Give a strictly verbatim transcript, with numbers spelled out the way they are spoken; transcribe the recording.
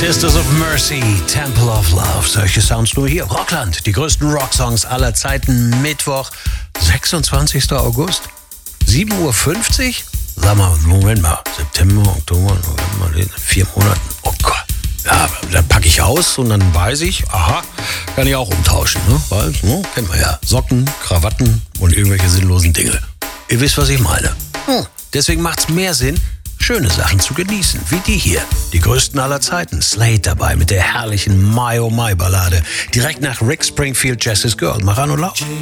Sisters of Mercy, Temple of Love. Solche Sounds nur hier. Rockland, die größten Rocksongs aller Zeiten. Mittwoch, sechsundzwanzigster August, sieben Uhr fünfzig. Sag mal, Moment mal. September, Oktober, November, vier Monaten. Oh Gott. Ja, dann packe ich aus und dann weiß ich, aha, kann ich auch umtauschen. Ne? Weil, ne, kennt man ja. Socken, Krawatten und irgendwelche sinnlosen Dinge. Ihr wisst, was ich meine. Hm. Deswegen macht es mehr Sinn, schöne Sachen zu genießen, wie die hier. Die größten aller Zeiten. Slade dabei mit der herrlichen My Oh My Ballade. Direkt nach Rick Springfield, Jess's Girl. Mach an und lauf.